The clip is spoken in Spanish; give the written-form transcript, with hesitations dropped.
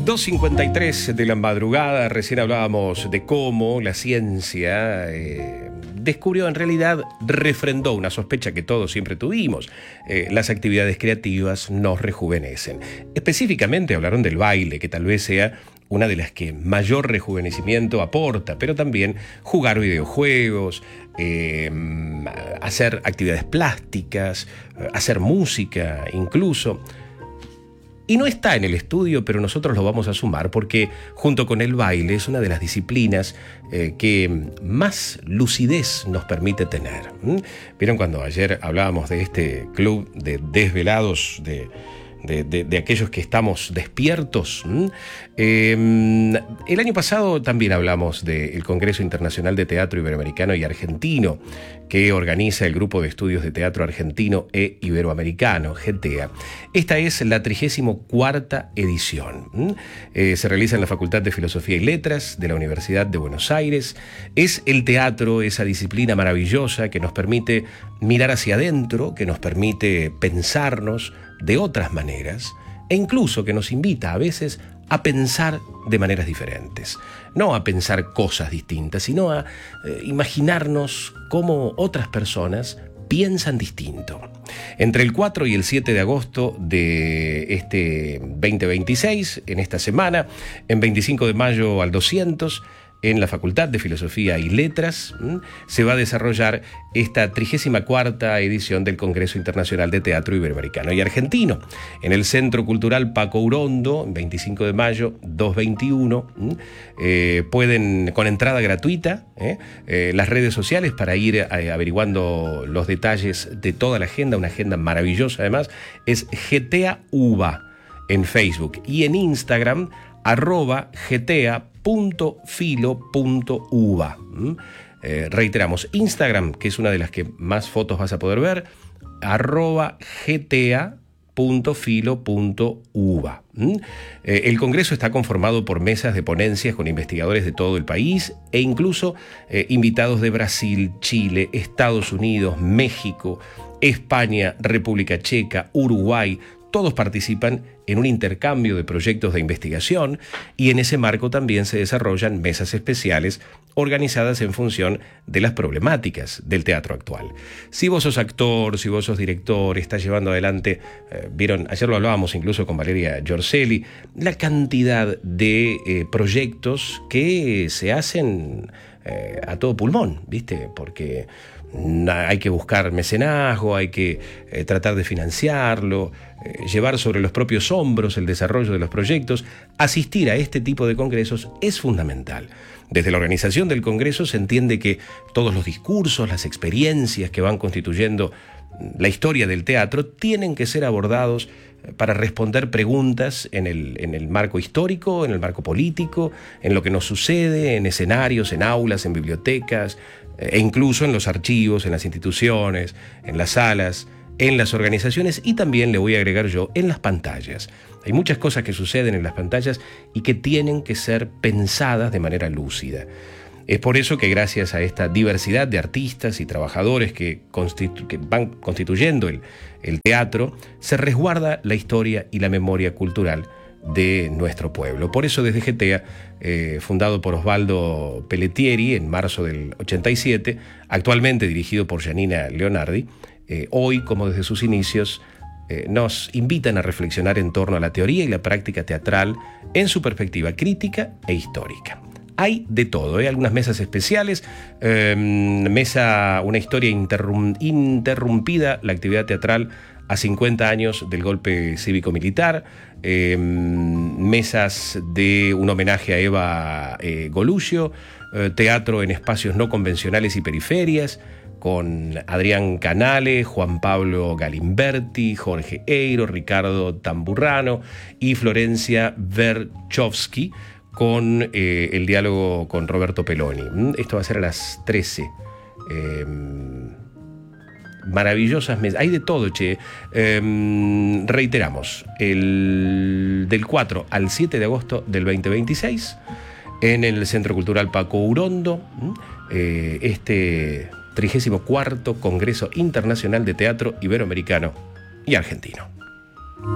2:53 de la madrugada, recién hablábamos de cómo la ciencia descubrió, en realidad refrendó una sospecha que todos siempre tuvimos. Las actividades creativas nos rejuvenecen. Específicamente hablaron del baile, que tal vez sea una de las que mayor rejuvenecimiento aporta, pero también jugar videojuegos, hacer actividades plásticas, hacer música incluso. Y no está en el estudio, pero nosotros lo vamos a sumar porque junto con el baile es una de las disciplinas que más lucidez nos permite tener. ¿Vieron cuando ayer hablábamos de este club de desvelados, de aquellos que estamos despiertos? El año pasado también hablamos del Congreso Internacional de Teatro Iberoamericano y Argentino, que organiza el Grupo de Estudios de Teatro Argentino e Iberoamericano, GETEA. Esta es la 34ª edición. Se realiza en la Facultad de Filosofía y Letras de la Universidad de Buenos Aires. Es el teatro, esa disciplina maravillosa que nos permite mirar hacia adentro, que nos permite pensarnos de otras maneras e incluso que nos invita a veces a pensar de maneras diferentes. No a pensar cosas distintas, sino a imaginarnos cómo otras personas piensan distinto. Entre el 4 y el 7 de agosto de este 2026, en esta semana, en 25 de mayo al 200, en la Facultad de Filosofía y Letras, se va a desarrollar esta 34ª edición del Congreso Internacional de Teatro Iberoamericano y Argentino. En el Centro Cultural Paco Urondo, 25 de mayo, 221, pueden, con entrada gratuita, las redes sociales para ir averiguando los detalles de toda la agenda, una agenda maravillosa además, es GETEA UBA en Facebook y en Instagram, @getea.filo.uva. Reiteramos, Instagram, que es una de las que más fotos vas a poder ver, @getea.filo.uva. El Congreso está conformado por mesas de ponencias con investigadores de todo el país e incluso invitados de Brasil, Chile, Estados Unidos, México, España, República Checa, Uruguay. Todos participan en un intercambio de proyectos de investigación y en ese marco también se desarrollan mesas especiales organizadas en función de las problemáticas del teatro actual. Si vos sos actor, si vos sos director, estás llevando adelante, vieron, ayer lo hablábamos incluso con Valeria Giorcelli, la cantidad de proyectos que se hacen a todo pulmón, ¿viste? Porque hay que buscar mecenazgo, hay que tratar de financiarlo, llevar sobre los propios hombros el desarrollo de los proyectos. Asistir a este tipo de congresos es fundamental. Desde la organización del congreso se entiende que todos los discursos, las experiencias que van constituyendo la historia del teatro tienen que ser abordados para responder preguntas en el marco histórico, en el marco político, en lo que nos sucede, en escenarios, en aulas, en bibliotecas, e incluso en los archivos, en las instituciones, en las salas, en las organizaciones y también, le voy a agregar yo, en las pantallas. Hay muchas cosas que suceden en las pantallas y que tienen que ser pensadas de manera lúcida. Es por eso que gracias a esta diversidad de artistas y trabajadores que van constituyendo el teatro, se resguarda la historia y la memoria cultural de nuestro pueblo. Por eso desde GETEA, fundado por Osvaldo Pelletieri en marzo del 87, actualmente dirigido por Janina Leonardi, hoy, como desde sus inicios, nos invitan a reflexionar en torno a la teoría y la práctica teatral en su perspectiva crítica e histórica. Hay de todo, algunas mesas especiales, una historia interrumpida, la actividad teatral a 50 años del golpe cívico-militar, mesas de un homenaje a Eva Goluccio, teatro en espacios no convencionales y periferias, con Adrián Canale, Juan Pablo Galimberti, Jorge Eiro, Ricardo Tamburrano y Florencia Verchovsky, con el diálogo con Roberto Peloni. Esto va a ser a las 13. Maravillosas mesas, hay de todo, che. Reiteramos, del 4 al 7 de agosto del 2026, en el Centro Cultural Paco Urondo, este 34º Congreso Internacional de Teatro Iberoamericano y Argentino.